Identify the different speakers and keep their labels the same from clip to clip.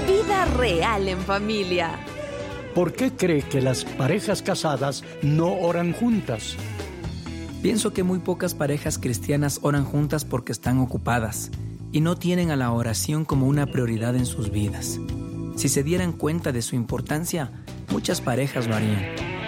Speaker 1: Vida real en familia.
Speaker 2: ¿Por qué cree que las parejas casadas no oran juntas?
Speaker 3: Pienso que muy pocas parejas cristianas oran juntas porque están ocupadas y no tienen a la oración como una prioridad en sus vidas. Si se dieran cuenta de su importancia, muchas parejas lo harían.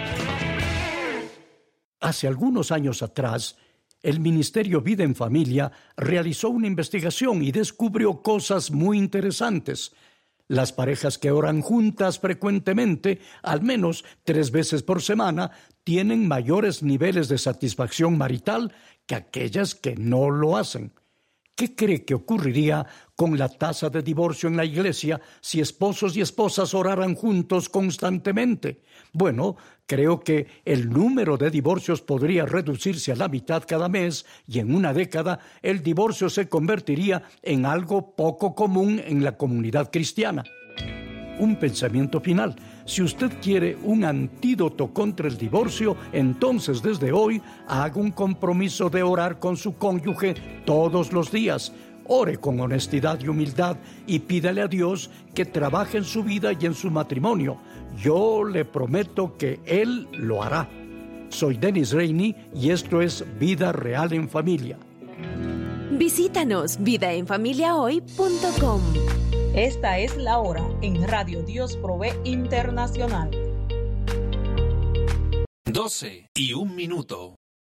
Speaker 2: Hace algunos años atrás, el Ministerio Vida en Familia realizó una investigación y descubrió cosas muy interesantes. Las parejas que oran juntas frecuentemente, al menos 3 veces por semana, tienen mayores niveles de satisfacción marital que aquellas que no lo hacen. ¿Qué cree que ocurriría con la tasa de divorcio en la iglesia si esposos y esposas oraran juntos constantemente? Bueno, creo que el número de divorcios podría reducirse a la mitad cada mes y en una década el divorcio se convertiría en algo poco común en la comunidad cristiana. Un pensamiento final. Si usted quiere un antídoto contra el divorcio, entonces desde hoy haga un compromiso de orar con su cónyuge todos los días. Ore con honestidad y humildad y pídale a Dios que trabaje en su vida y en su matrimonio. Yo le prometo que Él lo hará. Soy Dennis Rainey y esto es Vida Real en Familia.
Speaker 1: Visítanos vidaenfamiliahoy.com.
Speaker 4: Esta es la hora en Radio Dios Provee Internacional.
Speaker 5: 12:01.